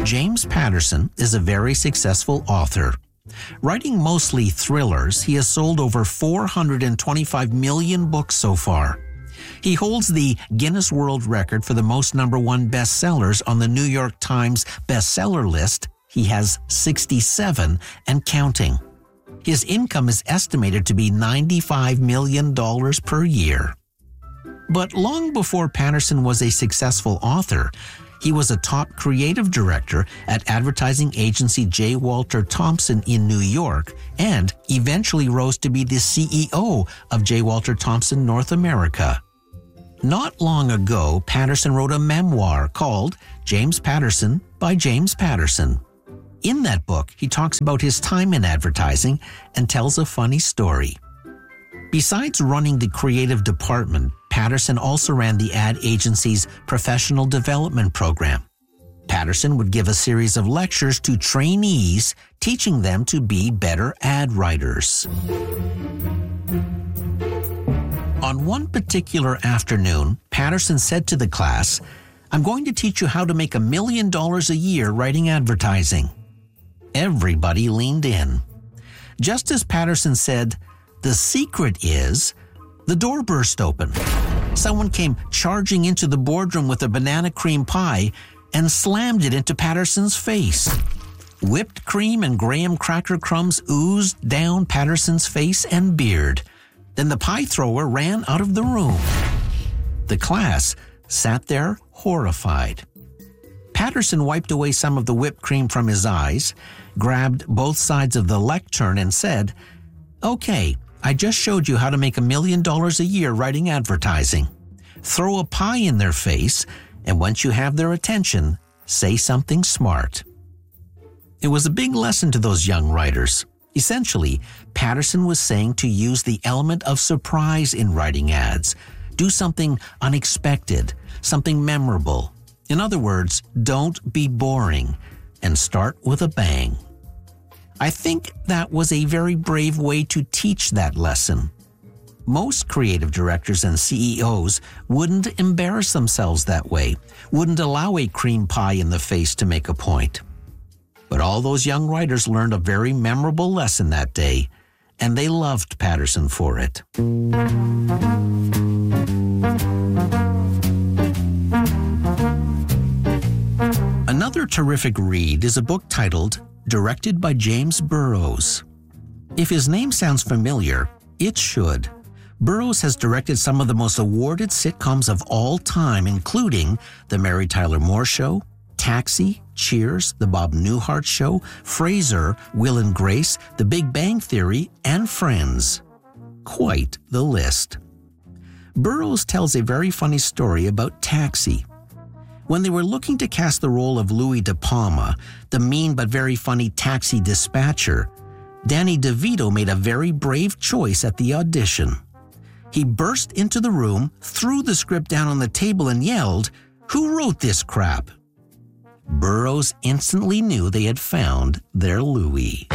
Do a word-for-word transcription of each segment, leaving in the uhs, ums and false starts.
James Patterson is a very successful author. Writing mostly thrillers, he has sold over four hundred twenty-five million books so far. He holds the Guinness World Record for the most number one bestsellers on the New York Times bestseller list. He has sixty-seven and counting. His income is estimated to be ninety-five million dollars per year. But long before Patterson was a successful author, he was a top creative director at advertising agency J. Walter Thompson in New York and eventually rose to be the C E O of J. Walter Thompson North America. Not long ago, Patterson wrote a memoir called James Patterson by James Patterson. In that book, he talks about his time in advertising and tells a funny story. Besides running the creative department, Patterson also ran the ad agency's professional development program. Patterson would give a series of lectures to trainees, teaching them to be better ad writers. On one particular afternoon, Patterson said to the class, "I'm going to teach you how to make a million dollars a year writing advertising." Everybody leaned in. Just as Patterson said, "The secret is," the door burst open. Someone came charging into the boardroom with a banana cream pie and slammed it into Patterson's face. Whipped cream and graham cracker crumbs oozed down Patterson's face and beard. Then the pie thrower ran out of the room. The class sat there horrified. Patterson wiped away some of the whipped cream from his eyes, grabbed both sides of the lectern and said, "Okay, I just showed you how to make a million dollars a year writing advertising. Throw a pie in their face, and once you have their attention, say something smart." It was a big lesson to those young writers. Essentially, Patterson was saying to use the element of surprise in writing ads. Do something unexpected, something memorable. In other words, don't be boring, and start with a bang. I think that was a very brave way to teach that lesson. Most creative directors and C E Os wouldn't embarrass themselves that way, wouldn't allow a cream pie in the face to make a point. But all those young writers learned a very memorable lesson that day, and they loved Patterson for it. Another terrific read is a book titled Directed by James Burrows. If his name sounds familiar, it should. Burrows has directed some of the most awarded sitcoms of all time, including The Mary Tyler Moore Show, Taxi, Cheers, The Bob Newhart Show, Frasier, Will and Grace, The Big Bang Theory, and Friends. Quite the list. Burrows tells a very funny story about Taxi. When they were looking to cast the role of Louis De Palma, the mean but very funny taxi dispatcher, Danny DeVito made a very brave choice at the audition. He burst into the room, threw the script down on the table and yelled, "Who wrote this crap?" Burrows instantly knew they had found their Louis.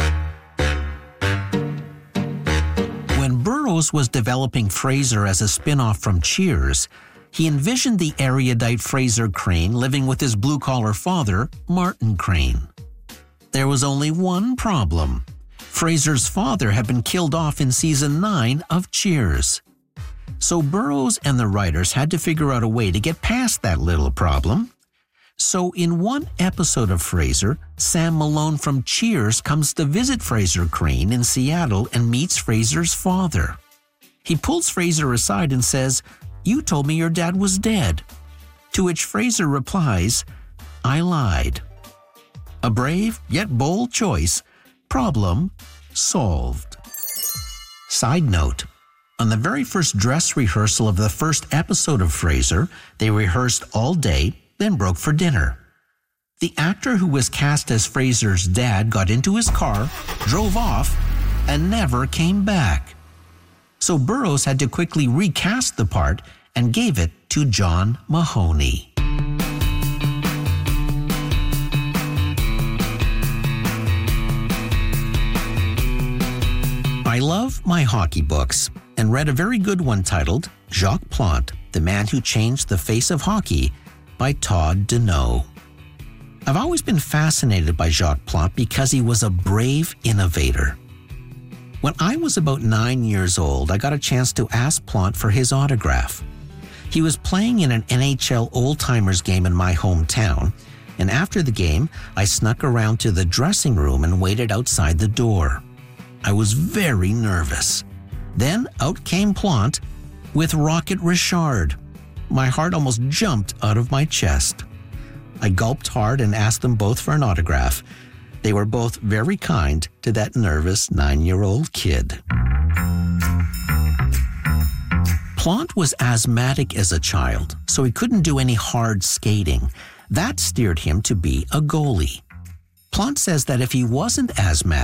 When Burrows was developing Frasier as a spin-off from Cheers, he envisioned the erudite Frasier Crane living with his blue-collar father, Martin Crane. There was only one problem. Frasier's father had been killed off in season nine of Cheers. So Burrows and the writers had to figure out a way to get past that little problem. So in one episode of Frasier, Sam Malone from Cheers comes to visit Frasier Crane in Seattle and meets Frasier's father. He pulls Frasier aside and says, "You told me your dad was dead." To which Frasier replies, "I lied." A brave yet bold choice. Problem solved. Side note, on the very first dress rehearsal of the first episode of Frasier, they rehearsed all day, then broke for dinner. The actor who was cast as Frasier's dad got into his car, drove off, and never came back. So Burrows had to quickly recast the part and gave it to John Mahoney. I love my hockey books and read a very good one titled Jacques Plante, The Man Who Changed the Face of Hockey by Todd Deneau. I've always been fascinated by Jacques Plante because he was a brave innovator. When I was about nine years old, I got a chance to ask Plante for his autograph. He was playing in an N H L old-timers game in my hometown, and after the game, I snuck around to the dressing room and waited outside the door. I was very nervous. Then out came Plante with Rocket Richard. My heart almost jumped out of my chest. I gulped hard and asked them both for an autograph. They were both very kind to that nervous nine-year-old kid. Plante was asthmatic as a child, so he couldn't do any hard skating. That steered him to be a goalie. Plante says that if he wasn't asthmatic,